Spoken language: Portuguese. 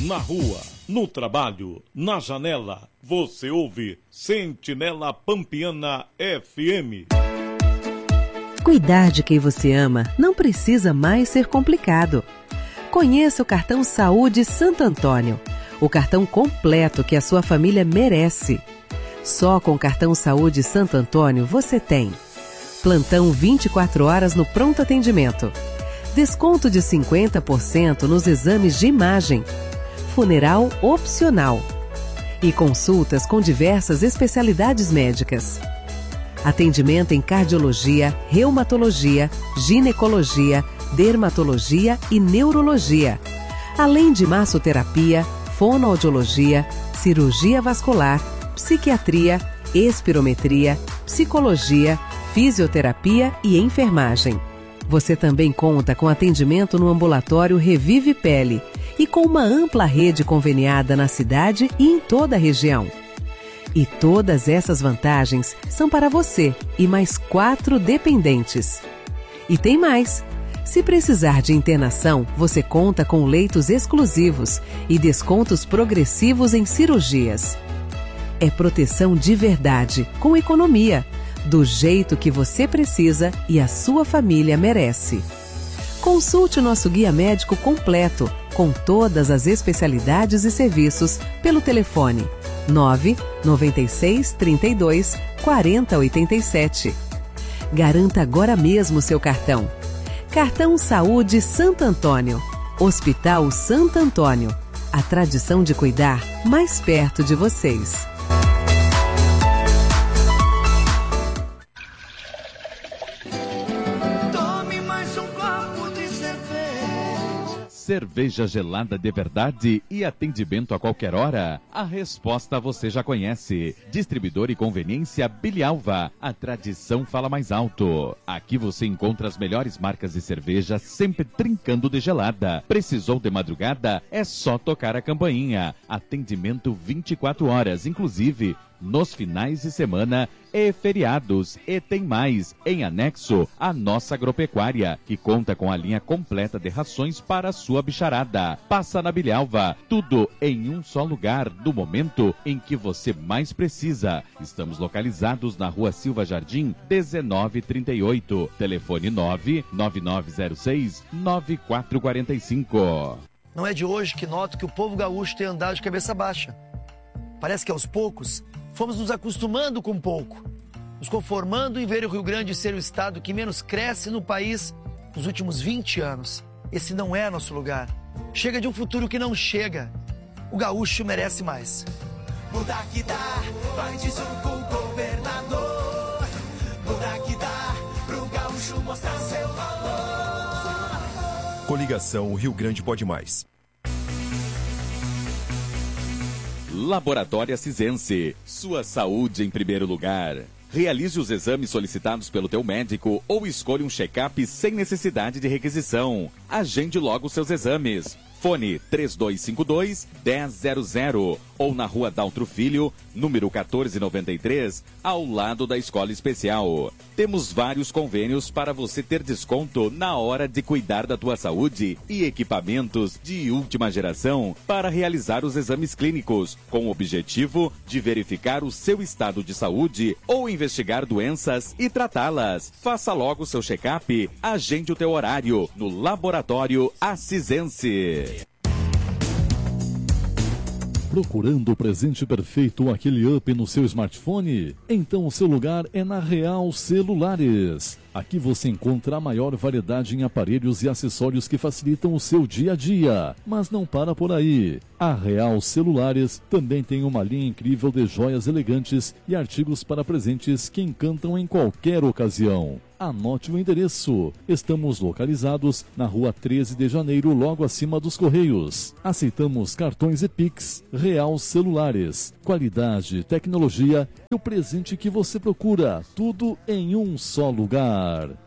Na rua, no trabalho, na janela, você ouve Sentinela Pampiana FM. Cuidar de quem você ama não precisa mais ser complicado. Conheça o cartão Saúde Santo Antônio, o cartão completo que a sua família merece. Só com o cartão Saúde Santo Antônio você tem plantão 24 horas no pronto atendimento, desconto de 50% nos exames de imagem, funeral opcional e consultas com diversas especialidades médicas. Atendimento em cardiologia, reumatologia, ginecologia, dermatologia e neurologia, além de massoterapia, fonoaudiologia, cirurgia vascular, psiquiatria, espirometria, psicologia, fisioterapia e enfermagem. Você também conta com atendimento no ambulatório Revive Pele e com uma ampla rede conveniada na cidade e em toda a região. E todas essas vantagens são para você e mais 4 dependentes. E tem mais! Se precisar de internação, você conta com leitos exclusivos e descontos progressivos em cirurgias. É proteção de verdade, com economia, do jeito que você precisa e a sua família merece. Consulte o nosso guia médico completo, com todas as especialidades e serviços, pelo telefone 996 32 40 87. Garanta agora mesmo seu cartão. Cartão Saúde Santo Antônio. Hospital Santo Antônio. A tradição de cuidar mais perto de vocês. Cerveja gelada de verdade e atendimento a qualquer hora? A resposta você já conhece. Distribuidor e conveniência Bilialva. A tradição fala mais alto. Aqui você encontra as melhores marcas de cerveja, sempre trincando de gelada. Precisou de madrugada? É só tocar a campainha. Atendimento 24 horas, inclusive nos finais de semana e feriados. E tem mais, em anexo, a nossa agropecuária, que conta com a linha completa de rações para a sua bicharada. Passa na Bilialva, tudo em um só lugar, no momento em que você mais precisa. Estamos localizados na Rua Silva Jardim, 1938. Telefone 99906-9445. Não é de hoje que noto que o povo gaúcho tem andado de cabeça baixa. Parece que aos poucos fomos nos acostumando com pouco, nos conformando em ver o Rio Grande ser o estado que menos cresce no país nos últimos 20 anos. Esse não é nosso lugar. Chega de um futuro que não chega. O gaúcho merece mais. Mudar que dá, vai disso com o governador. Mudar que dá, pro gaúcho mostrar seu valor. Coligação Rio Grande Pode Mais. Laboratório Cisense, sua saúde em primeiro lugar. Realize os exames solicitados pelo teu médico ou escolha um check-up sem necessidade de requisição. Agende logo seus exames. Fone 3252-1000 ou na Rua Daltro Filho, número 1493, ao lado da Escola Especial. Temos vários convênios para você ter desconto na hora de cuidar da tua saúde e equipamentos de última geração para realizar os exames clínicos, com o objetivo de verificar o seu estado de saúde ou investigar doenças e tratá-las. Faça logo seu check-up, agende o teu horário no Laboratório Cisense. Procurando o presente perfeito, aquele up no seu smartphone? Então o seu lugar é na Real Celulares. Aqui você encontra a maior variedade em aparelhos e acessórios que facilitam o seu dia a dia. Mas não para por aí. A Real Celulares também tem uma linha incrível de joias elegantes e artigos para presentes que encantam em qualquer ocasião. Anote o endereço. Estamos localizados na Rua 13 de Janeiro, logo acima dos Correios. Aceitamos cartões e Pix. Real Celulares. Qualidade, tecnologia e o presente que você procura. Tudo em um só lugar.